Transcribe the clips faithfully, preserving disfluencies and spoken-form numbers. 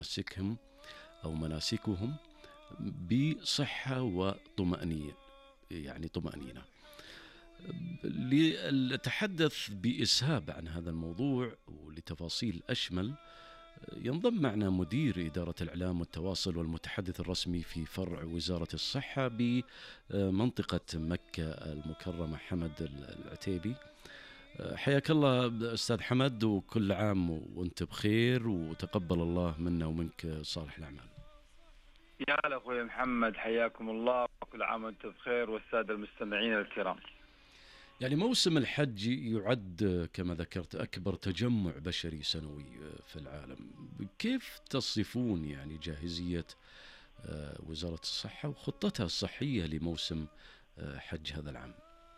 مناسكهم أو مناسكهم بصحة وطمأنينة، يعني طمأنينة. لنتحدث بإسهاب عن هذا الموضوع ولتفاصيل أشمل ينضم معنا مدير إدارة الإعلام والتواصل والمتحدث الرسمي في فرع وزارة الصحة بمنطقة مكة المكرمة حمد العتيبي. حياك الله أستاذ حمد، وكل عام وأنت بخير وتقبل الله منا ومنك صالح الأعمال. يا هلا أخوي محمد، حياكم الله وكل عام وأنت بخير والسادة المستمعين الكرام. يعني موسم الحج يعد كما ذكرت أكبر تجمع بشري سنوي في العالم. كيف تصفون يعني جاهزية وزارة الصحة وخطتها الصحية لموسم حج هذا العام؟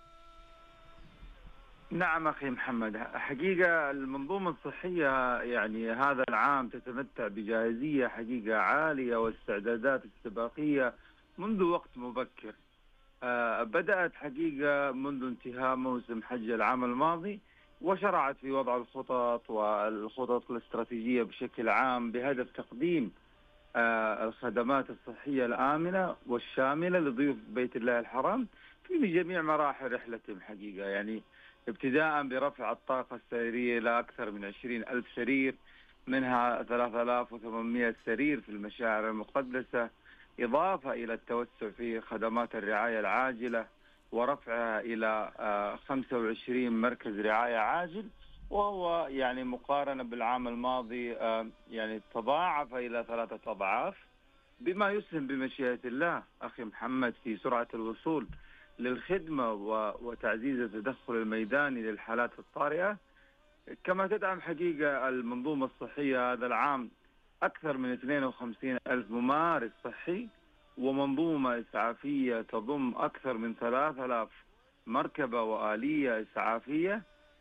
نعم أخي محمد، حقيقة المنظومة الصحية يعني هذا العام تتمتع بجاهزية حقيقة عالية واستعدادات استباقية منذ وقت مبكر. آه بدأت حقيقة منذ انتهاء موسم حج العام الماضي، وشرعت في وضع الخطط والخطط الاستراتيجية بشكل عام بهدف تقديم آه الخدمات الصحية الآمنة والشاملة لضيوف بيت الله الحرام في جميع مراحل رحلتهم حقيقة، يعني ابتداء برفع الطاقة السريرية إلى أكثر من عشرين ألف سرير، منها ثلاثة آلاف وثمانمئة سرير في المشاعر المقدسة، إضافة إلى التوسع في خدمات الرعاية العاجلة ورفعها إلى خمسة وعشرين مركز رعاية عاجل، وهو يعني مقارنة بالعام الماضي يعني تضاعف إلى ثلاثة أضعاف، بما يسهم بمشيئة الله أخي محمد في سرعة الوصول للخدمة وتعزيز التدخل الميداني للحالات الطارئة. كما تدعم حقيقة المنظومة الصحية هذا العام أكثر من اثنين وخمسين ألف ممارس صحي ومنظومة إسعافية تضم أكثر من ثلاثة آلاف مركبة وآلية إسعافية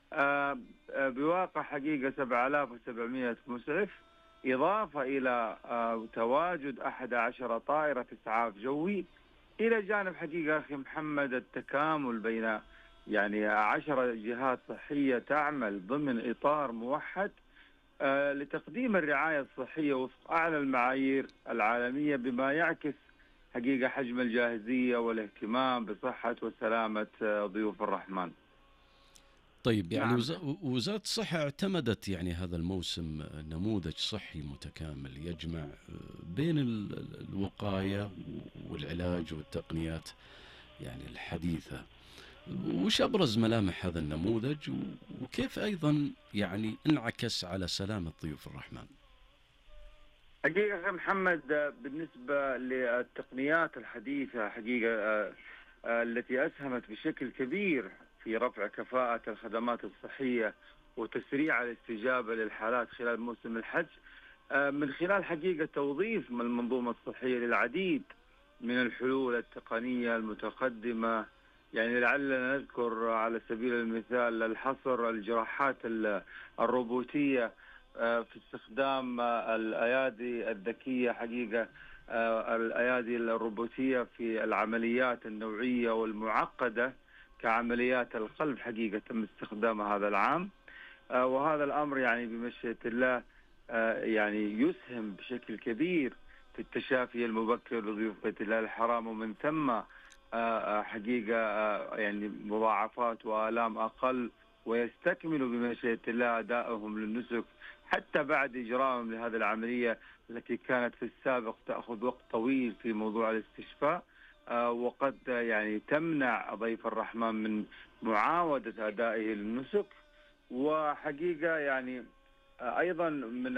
بواقع حقيقة سبعة آلاف وسبعمئة مسعف، إضافة إلى تواجد أحد عشر طائرة إسعاف جوي، إلى جانب حقيقة أخي محمد التكامل بين يعني عشر جهات صحية تعمل ضمن إطار موحد آه لتقديم الرعاية الصحية وفق أعلى المعايير العالمية، بما يعكس حقيقة حجم الجاهزية والاهتمام بصحة وسلامة آه ضيوف الرحمن. طيب يعني نعم. وزارة الصحة اعتمدت يعني هذا الموسم نموذج صحي متكامل يجمع بين الوقاية والعلاج والتقنيات يعني الحديثة. وش أبرز ملامح هذا النموذج وكيف أيضا يعني انعكس على سلامة ضيوف الرحمن؟ حقيقة محمد بالنسبة للتقنيات الحديثة حقيقة التي أسهمت بشكل كبير في رفع كفاءة الخدمات الصحية وتسريع الاستجابة للحالات خلال موسم الحج، من خلال حقيقة توظيف المنظومة الصحية للعديد من الحلول التقنية المتقدمة. يعني لعلنا نذكر على سبيل المثال الحصر الجراحات الروبوتية في استخدام الأيادي الذكية، حقيقة الأيادي الروبوتية في العمليات النوعية والمعقدة كعمليات القلب، حقيقة تم استخدامها هذا العام، وهذا الأمر يعني بمشيئة الله يعني يسهم بشكل كبير في التشافي المبكر لضيوف بيت الله الحرام، ومن ثم حقيقة يعني مضاعفات وآلام أقل، ويستكملوا بمشيئة الله أدائهم للنسك حتى بعد إجرائهم لهذه العملية التي كانت في السابق تأخذ وقت طويل في موضوع الاستشفاء، وقد يعني تمنع ضيف الرحمن من معاودة أدائه للنسك. وحقيقة يعني أيضا من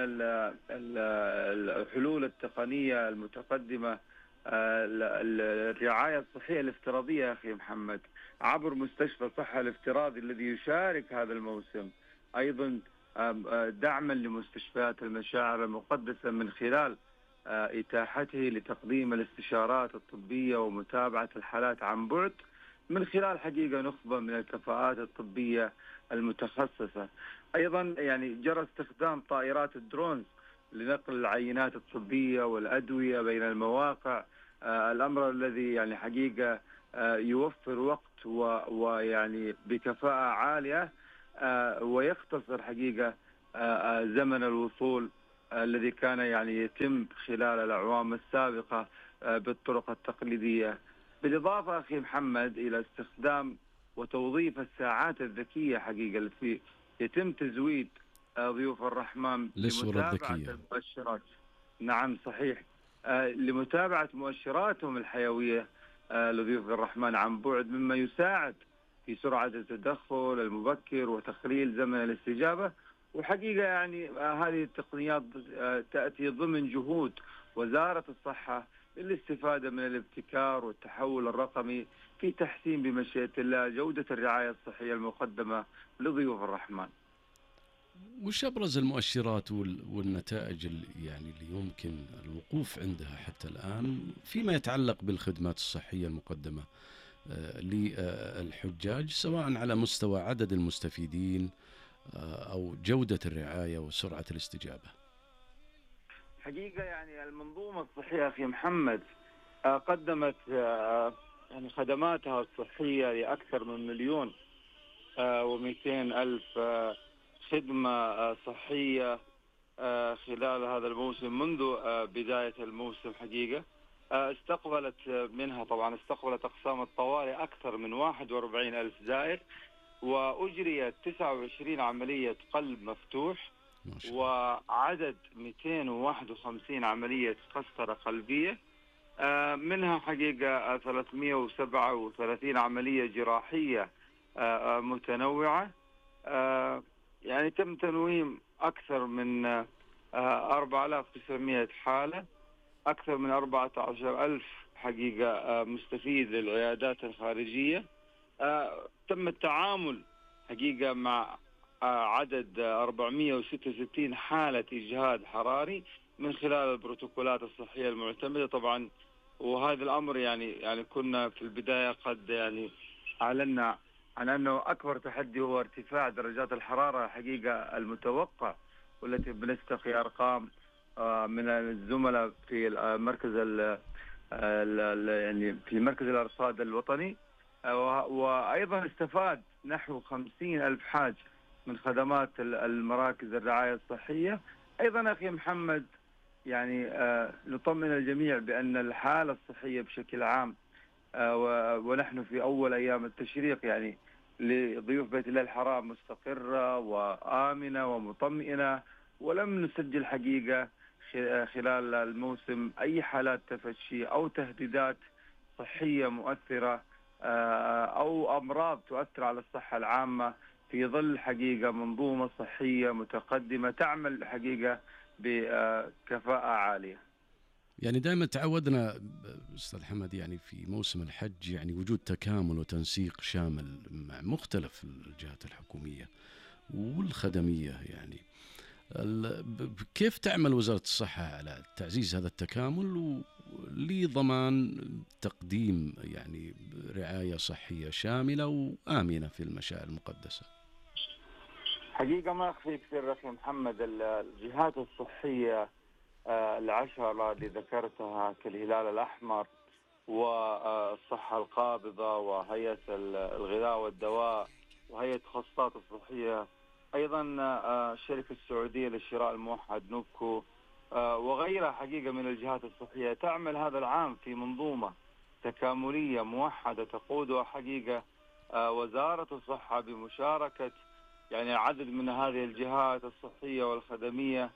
الحلول التقنية المتقدمة الرعاية الصحية الافتراضية أخي محمد عبر مستشفى الصحة الافتراضي الذي يشارك هذا الموسم أيضا دعما لمستشفيات المشاعر المقدسة من خلال إتاحته لتقديم الاستشارات الطبية ومتابعة الحالات عن بعد من خلال حقيقة نخبة من الكفاءات الطبية المتخصصة. أيضا يعني جرى استخدام طائرات الدرونز لنقل العينات الطبية والأدوية بين المواقع، آه الأمر الذي يعني حقيقة آه يوفر وقت ويعني بكفاءة عالية آه ويختصر حقيقة آه زمن الوصول الذي كان يعني يتم خلال الأعوام السابقة بالطرق التقليدية. بالإضافة أخي محمد إلى استخدام وتوظيف الساعات الذكية حقيقة التي يتم تزويد ضيوف الرحمن لمتابعة المؤشرات. نعم صحيح، لمتابعة مؤشراتهم الحيوية لضيوف الرحمن عن بعد، مما يساعد في سرعة التدخل المبكر وتقليل زمن الاستجابة. وحقيقة يعني هذه التقنيات تأتي ضمن جهود وزارة الصحة للاستفادة من الابتكار والتحول الرقمي في تحسين بمشيئة الله جودة الرعاية الصحية المقدمة لضيوف الرحمن. وش أبرز المؤشرات والنتائج اللي يعني اللي يمكن الوقوف عندها حتى الآن فيما يتعلق بالخدمات الصحية المقدمة للحجاج، سواء على مستوى عدد المستفيدين أو جودة الرعاية وسرعة الاستجابة؟ حقيقة يعني المنظومة الصحية أخي محمد قدمت يعني خدماتها الصحية لأكثر من مليون ومئتين ألف خدمة صحية خلال هذا الموسم. منذ بداية الموسم حقيقة استقبلت منها طبعا استقبلت أقسام الطوارئ أكثر من واحد وأربعين ألف زائر، وأجريت تسعة وعشرين عملية قلب مفتوح، وعدد مئتين وواحد وخمسين عملية قسطرة قلبية، منها حقيقة ثلاثمئة وسبعة وثلاثين عملية جراحية متنوعة. يعني تم تنويم أكثر من أربعة آلاف وتسعمئة حالة، أكثر من أربعة عشر ألف حقيقة مستفيد للعيادات الخارجية. تم التعامل حقيقة مع عدد أربعمئة وستة وستين حالة إجهاد حراري من خلال البروتوكولات الصحية المعتمدة طبعا. وهذا الأمر يعني يعني كنا في البداية قد يعني أعلنا عن أنه أكبر تحدي هو ارتفاع درجات الحرارة حقيقة المتوقع، والتي بنستقي أرقام من الزملاء في مركز ال يعني في مركز الأرصاد الوطني. وأيضا استفاد نحو خمسين ألف حاج من خدمات المراكز الرعاية الصحية. أيضا أخي محمد يعني نطمن الجميع بأن الحالة الصحية بشكل عام ونحن في أول أيام التشريق يعني لضيوف بيت الله الحرام مستقرة وآمنة ومطمئنة، ولم نسجل حقيقة خلال الموسم أي حالات تفشي أو تهديدات صحية مؤثرة أو أمراض تؤثر على الصحة العامة، في ظل حقيقة منظومة صحية متقدمة تعمل حقيقة بكفاءة عالية. يعني دائما تعودنا أستاذ حمد يعني في موسم الحج يعني وجود تكامل وتنسيق شامل مع مختلف الجهات الحكومية والخدمية. يعني كيف تعمل وزارة الصحة على تعزيز هذا التكامل لضمان تقديم يعني رعاية صحية شاملة وآمنة في المشاعر المقدسة؟ حقيقة ما أخفيك سر أخي محمد، الجهات الصحية العشرة اللي ذكرتها كالهلال الأحمر والصحة القابضة وهيئة الغذاء والدواء وهيئة التخصصات الصحية، أيضا الشركة السعودية للشراء الموحد نوبكو وغيرها حقيقة من الجهات الصحية تعمل هذا العام في منظومة تكاملية موحدة تقودها حقيقة وزارة الصحة بمشاركة يعني عدد من هذه الجهات الصحية والخدمية،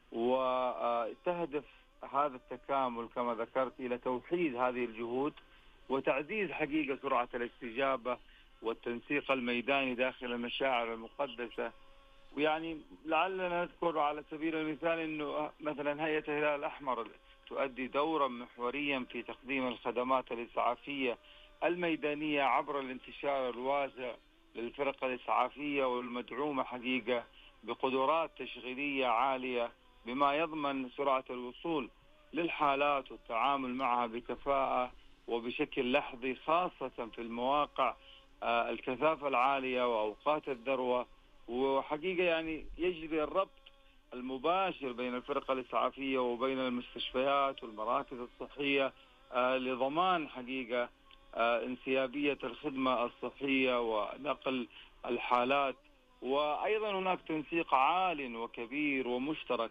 وتهدف هذا التكامل كما ذكرت إلى توحيد هذه الجهود وتعزيز حقيقة سرعة الاستجابة والتنسيق الميداني داخل المشاعر المقدسة. ويعني لعلنا نذكر على سبيل المثال أنه مثلا هيئة الهلال الأحمر تؤدي دورا محوريا في تقديم الخدمات الإسعافية الميدانية عبر الانتشار الواسع للفرق الإسعافية والمدعومة حقيقة بقدرات تشغيلية عالية، بما يضمن سرعة الوصول للحالات والتعامل معها بكفاءة وبشكل لحظي، خاصة في المواقع الكثافة العالية وأوقات الذروة. وحقيقة يعني يجري الربط المباشر بين الفرق الإسعافية وبين المستشفيات والمراكز الصحية لضمان حقيقة انسيابية الخدمة الصحية ونقل الحالات. وأيضا هناك تنسيق عال وكبير ومشترك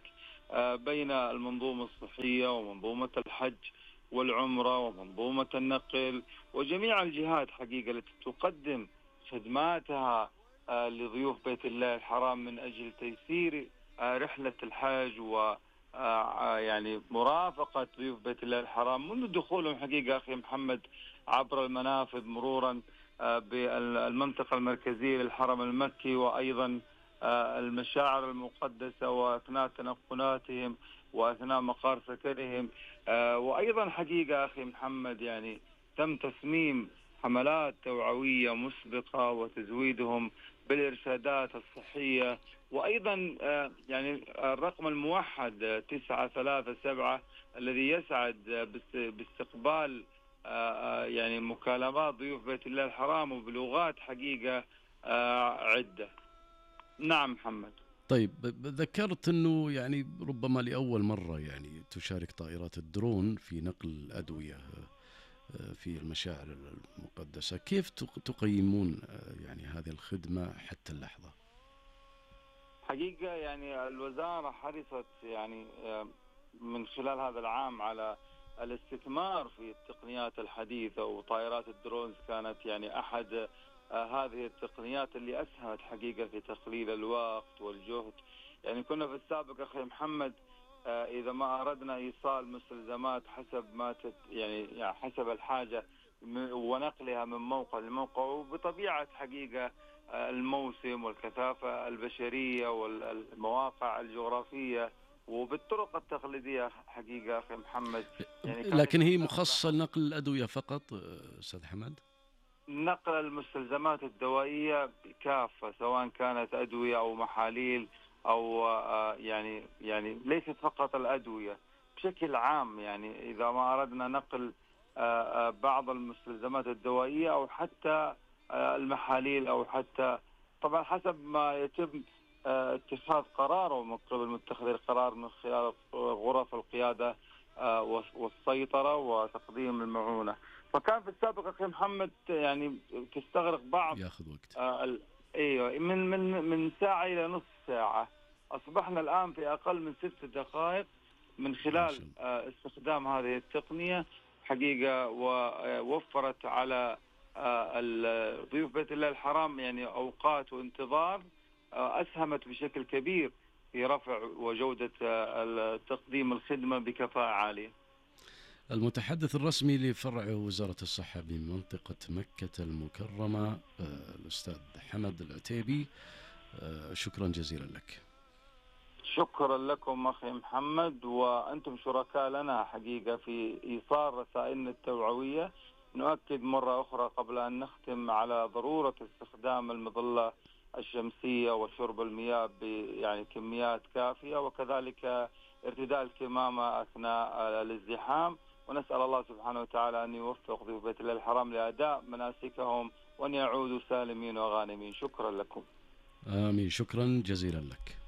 بين المنظومة الصحية ومنظومة الحج والعمرة ومنظومة النقل وجميع الجهات حقيقة التي تقدم خدماتها لضيوف بيت الله الحرام من أجل تيسير رحلة الحج و يعني مرافقة ضيوف بيت الله الحرام منذ دخولهم حقيقة أخي محمد عبر المنافذ مرورا بالمنطقة المركزية للحرم المكي، وأيضا المشاعر المقدسة وأثناء تنقلاتهم وأثناء مقار سكنهم. وأيضا حقيقة أخي محمد يعني تم تصميم حملات توعوية مسبقة وتزويدهم بالإرشادات الصحية، وأيضا يعني الرقم الموحد تسعة ثلاثة سبعة الذي يسعد باستقبال يعني مكالمات ضيوف بيت الله الحرام وبلغات حقيقة عدة. نعم محمد. طيب ذكرت أنه يعني ربما لأول مرة يعني تشارك طائرات الدرون في نقل الأدوية في المشاعر المقدسة، كيف تقيمون يعني هذه الخدمة حتى اللحظة؟ حقيقة يعني الوزارة حرصت يعني من خلال هذا العام على الاستثمار في التقنيات الحديثة، وطائرات الدرونز كانت يعني أحد هذه التقنيات اللي أسهمت حقيقة في تقليل الوقت والجهد. يعني كنا في السابق أخي محمد إذا ما أردنا إيصال مستلزمات حسب ما تت يعني, يعني حسب الحاجة ونقلها من موقع لموقع، وبطبيعة حقيقة الموسم والكثافة البشرية والمواقع الجغرافية وبالطرق التقليدية حقيقة أخي محمد يعني لكن هي مخصصة لنقل الأدوية فقط أستاذ حمد؟ نقل المستلزمات الدوائية كافة سواء كانت أدوية أو محاليل أو يعني يعني ليست فقط الأدوية بشكل عام. يعني إذا ما أردنا نقل بعض المستلزمات الدوائية أو حتى المحاليل أو حتى طبعا حسب ما يتم اتخاذ قراره من قبل متخذي القرار من خلال غرف القيادة والسيطرة وتقديم المعونة. فكان في السابق أخي محمد يعني تستغرق بعض ياخذ وقت آه ايوه من من من ساعة إلى نصف ساعة. أصبحنا الآن في أقل من ست دقائق من خلال آه استخدام هذه التقنية حقيقة، ووفرت على آه ضيوف بيت الله الحرام يعني أوقات وانتظار آه أسهمت بشكل كبير في رفع وجودة آه تقديم الخدمة بكفاءة عالية. المتحدث الرسمي لفرع وزارة الصحة بمنطقة مكة المكرمة الأستاذ حمد العتيبي، شكرا جزيلا لك. شكرا لكم أخي محمد، وأنتم شركاء لنا حقيقة في إيصال رسائلنا التوعوية. نؤكد مرة أخرى قبل أن نختم على ضرورة استخدام المظلة الشمسية وشرب المياه يعني كميات كافية، وكذلك ارتداء الكمامة أثناء الازدحام. ونسأل الله سبحانه وتعالى أن يوفق ضيوف بيت الله الحرام لأداء مناسكهم وأن يعودوا سالمين وغانمين. شكرا لكم. آمين، شكرا جزيلا لك.